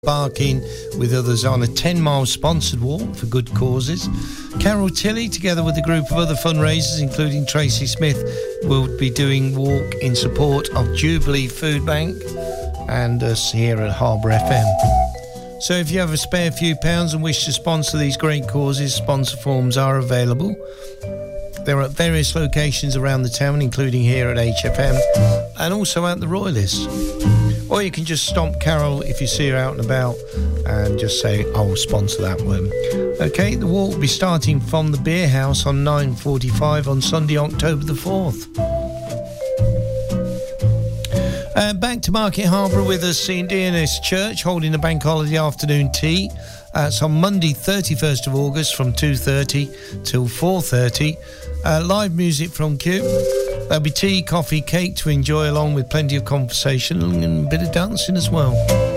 embarking with others on a 10-mile sponsored walk for good causes. Carol Tilley, together with a group of other fundraisers, including Tracy Smith, will be doing walk in support of Jubilee Food Bank and us here at Harbour FM. So if you have a spare few pounds and wish to sponsor these great causes, sponsor forms are available. They're at various locations around the town, including here at HFM and also at the Royalists. Or you can just stomp Carol if you see her out and about and just say, I'll sponsor that one. Okay, the walk will be starting from the Beer House on 9:45 on Sunday, October the 4th. Back to Market Harbour with us, St Dearness Church holding a bank holiday afternoon tea. It's on Monday 31st of August from 2:30 till 4:30. Live music from Q. There'll be tea, coffee, cake to enjoy, along with plenty of conversation and a bit of dancing as well.